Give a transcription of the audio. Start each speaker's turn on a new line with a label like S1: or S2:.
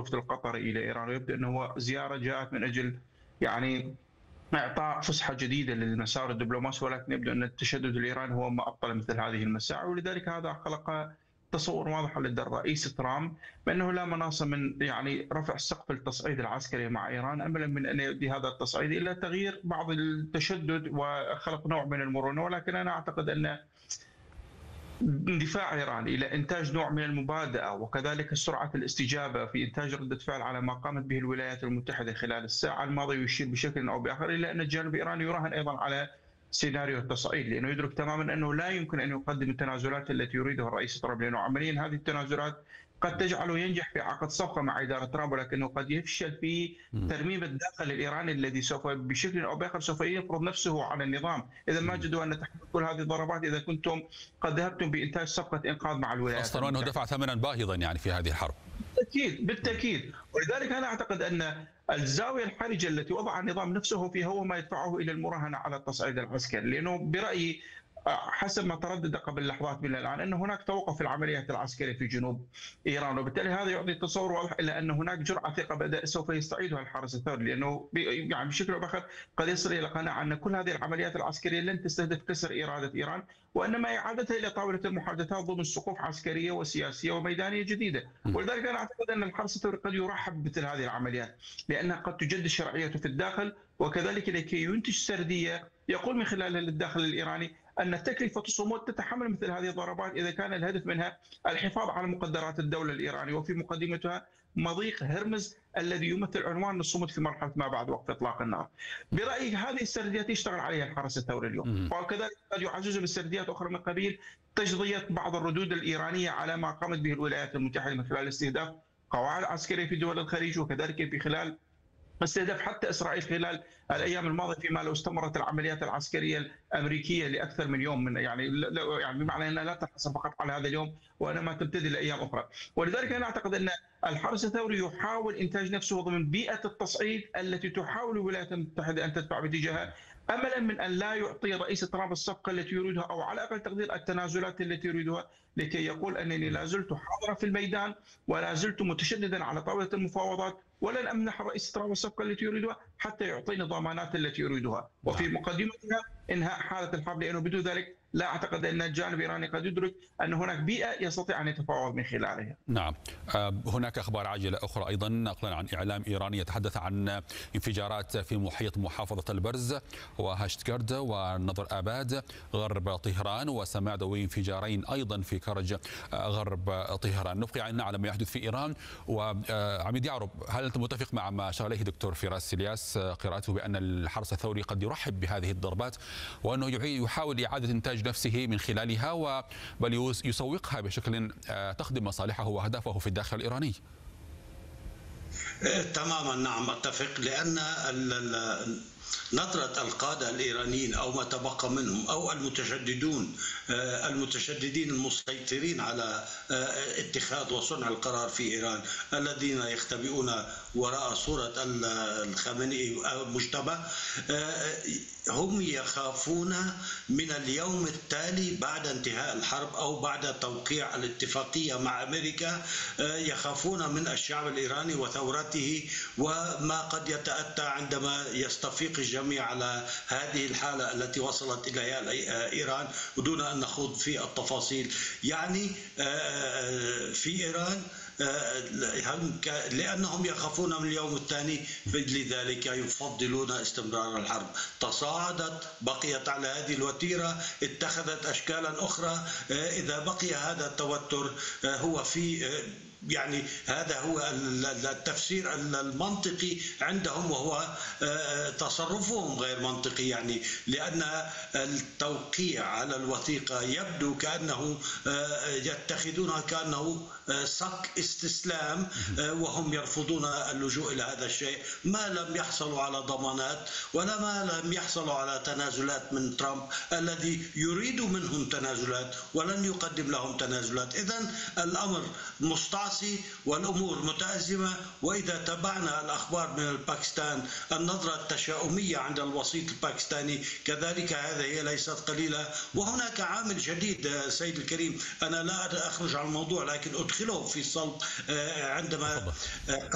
S1: الوفد القطري إلى إيران، ويبدو أنه زيارة جاءت من أجل يعني إعطاء فسحة جديدة للمسار الدبلوماسي، ولكن يبدو أن التشدد الإيراني هو ما أبطل مثل هذه المساعي، ولذلك هذا خلق تصور واضح لدى الرئيس ترامب بأنه لا مناص من يعني رفع سقف التصعيد العسكري مع إيران، أملا من أن يؤدي هذا التصعيد إلى تغيير بعض التشدد وخلق نوع من المرونة. ولكن أنا أعتقد أن اندفاع إيران إلى إنتاج نوع من المبادئة وكذلك سرعة الاستجابة في إنتاج ردة فعل على ما قامت به الولايات المتحدة خلال الساعة الماضية يشير بشكل أو بآخر إلى أن الجانب الإيراني يراهن أيضا على سيناريو التصعيد، لأنه يدرك تماما أنه لا يمكن أن يقدم التنازلات التي يريدها الرئيس ترامب، لأنه عمليا هذه التنازلات قد تجعله ينجح في عقد صفقة مع إدارة ترامب، ولكنه قد يفشل في ترميم الداخل الإيراني الذي سوف بشكل أو بآخر سوف يفرض نفسه على النظام. إذا ما جدوا أن تحمل كل هذه الضربات إذا كنتم قد ذهبتم بإنتاج صفقة إنقاذ مع الولايات
S2: خاصة وأنه دفع ثمنا باهظا يعني في هذه الحرب.
S1: بالتأكيد. ولذلك أنا أعتقد أن الزاوية الحرجة التي وضع النظام نفسه فيها هو ما يدفعه إلى المراهنة على التصعيد العسكري، لأنه برأيي حسب ما تردد قبل لحظات من الآن أن هناك توقف في العمليات العسكرية في جنوب إيران، وبالتالي هذا يعطي تصور واضح إلى أن هناك جرعة ثقة بدأ سوف يستعيدها الحرس الثوري، لأنه يعني بشكل أو بآخر قد يصل إلى قناعة أن كل هذه العمليات العسكرية لن تستهدف كسر إرادة إيران، وإنما إعادتها إلى طاولة المحادثات ضمن سقوف عسكرية وسياسية وميدانية جديدة. ولذلك أنا أعتقد أن الحرس الثوري قد يرحب بمثل هذه العمليات لأنها قد تجدد شرعيته في الداخل، وكذلك لكي ينتج سردية يقول من خلالها للداخل الإيراني أن تكلفة الصمود تتحمل مثل هذه الضربات إذا كان الهدف منها الحفاظ على مقدرات الدولة الإيرانية، وفي مقدمتها مضيق هرمز الذي يمثل عنوان الصمود في مرحلة ما بعد وقف إطلاق النار. برأيي هذه السرديات يشتغل عليها الحرس الثوري اليوم، وكذلك قد يعزز بسرديات أخرى من قبيل تجضية بعض الردود الإيرانية على ما قامت به الولايات المتحدة من خلال استهداف قواعد عسكرية في دول الخليج، وكذلك في خلال استهداف حتى إسرائيل خلال الأيام الماضية، فيما لو استمرت العمليات العسكرية الأمريكية لأكثر من يوم من يعني بمعنى أنها لا تحصل فقط على هذا اليوم وإنما تمتد لأيام أخرى. ولذلك أنا أعتقد أن الحرس الثوري يحاول إنتاج نفسه ضمن بيئة التصعيد التي تحاول الولايات المتحدة أن تدفع باتجاهها، أملا من أن لا يعطي رئيس ترامب الصفقة التي يريدها أو على أقل تقدير التنازلات التي يريدها، لكي يقول أنني لا زلت حاضرا في الميدان ولا زلت متشددا على طاولة المفاوضات، ولن أمنح الرئيس ترامب الصفقة التي يريدها حتى يعطيني الضمانات التي يريدها، وفي مقدمتها إنهاء حالة الحرب، لأنه بدون ذلك لا أعتقد أن الجانب الإيراني قد يدرك أن هناك بيئة يستطيع أن يتفاوض من خلالها.
S2: نعم. هناك أخبار عاجلة أخرى أيضا نقلا عن إعلام إيراني يتحدث عن انفجارات في محيط محافظة البرز وهاشتكرد ونظر آباد غرب طهران، وسماع دوي انفجارين أيضا في كرج غرب طهران. نبقي عنا على ما يحدث في إيران. وعميد يعرب، هل أنت متفق مع ما أشار إليه دكتور فراس سيلياس قراءته بأن الحرس الثوري قد يرحب بهذه الضربات وأنه يحاول إعادة إنتاج نفسه من خلالها بل يسوقها بشكل تخدم مصالحه وأهدافه في الداخل الإيراني؟
S3: تماما نعم أتفق، لأن نظرة القادة الإيرانيين أو ما تبقى منهم أو المتشددين المسيطرين على اتخاذ وصنع القرار في إيران الذين يختبئون وراء صورة الخامنئي المجتبى، هم يخافون من اليوم التالي بعد انتهاء الحرب أو بعد توقيع الاتفاقية مع أمريكا. يخافون من الشعب الإيراني وثورته وما قد يتأتى عندما يستفيق الجميع على هذه الحالة التي وصلت إليها إيران، ودون أن نخوض في التفاصيل. يعني في إيران لأنهم يخافون من اليوم الثاني، لذلك يفضلون استمرار الحرب. تصاعدت، بقيت على هذه الوتيرة، اتخذت أشكالا أخرى. إذا بقي هذا التوتر هو في يعني هذا هو التفسير المنطقي عندهم، وهو تصرفهم غير منطقي، يعني لأن التوقيع على الوثيقة يبدو كأنه يتخذونها كأنه صك استسلام، وهم يرفضون اللجوء إلى هذا الشيء ما لم يحصلوا على ضمانات ولا ما لم يحصلوا على تنازلات من ترامب الذي يريد منهم تنازلات ولن يقدم لهم تنازلات. إذن الأمر مستعصي والأمور متأزمة. وإذا تابعنا الأخبار من باكستان، النظرة التشاؤمية عند الوسيط الباكستاني كذلك هذه ليست قليلة. وهناك عامل جديد سيد الكريم، أنا لا أخرج عن الموضوع لكن أدخله في الصلب عندما